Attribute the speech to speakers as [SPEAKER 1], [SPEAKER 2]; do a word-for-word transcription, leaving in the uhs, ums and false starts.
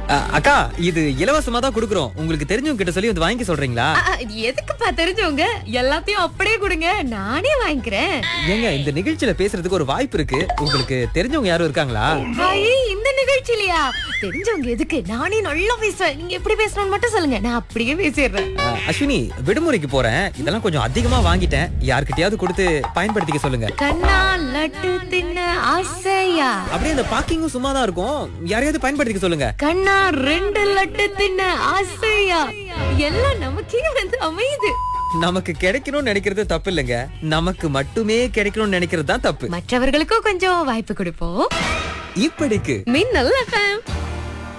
[SPEAKER 1] அ, அக்கா இது இலவசமா தான் குடுக்குறோம். உங்களுக்கு தெரிஞ்சவங்க கிட்ட சொல்லி வந்து வாங்கி சொல்றீங்களா?
[SPEAKER 2] அ, அ, எதுக்குப்பா தெரிஞ்சவங்க? எல்லாத்தையும் அப்படியே கொடுங்க, நானே வாங்கிக்கிறேன்.
[SPEAKER 1] ஏங்க இந்த நிகழ்ச்சியில பேசுறதுக்கு ஒரு வாய்ப்பு இருக்கு. உங்களுக்கு தெரிஞ்சவங்க யாரும் இருக்காங்களா?
[SPEAKER 2] ஐயே, இந்த நிகழ்ச்சியிலயா? தெரிஞ்சவங்க எதுக்கு? நானே நல்லா பேசுவேன். நீங்க எப்படி பேசணும்னு மட்டும் சொல்லுங்க, நான் அப்படியே பேசிடுறேன்.
[SPEAKER 1] அ, அஸ்வினி விடுமுறைக்கு போறேன். இதெல்லாம் கொஞ்சம் அதிகமா வாங்கிட்டேன். யார்கிட்டயாவது கொடுத்து பயன்படுத்திக்க சொல்லுங்க.
[SPEAKER 2] கண்ணா லட்டு தின்ன ஆசையா?
[SPEAKER 1] அப்படியே அந்த பாக்கிங்கும் சும்மா தான் இருக்கும். யாரையாவது பயன்படுத்திக்க சொல்லுங்க.
[SPEAKER 2] கண்ணா ரெண்டு லட்டு தின்ன ஆசையா? எல்லாம் நமக்கே வந்து அமையுது.
[SPEAKER 1] நமக்கு கிடைக்கணும்னு நினைக்கிறது தப்பு இல்லைங்க. நமக்கு மட்டுமே கிடைக்கணும்னு நினைக்கிறது தான் தப்பு.
[SPEAKER 2] மற்றவர்களுக்கும் கொஞ்சம் வாய்ப்பு கொடுப்போம்.
[SPEAKER 1] இப்படிக்கு
[SPEAKER 2] மின்னல் எஃப்எம்.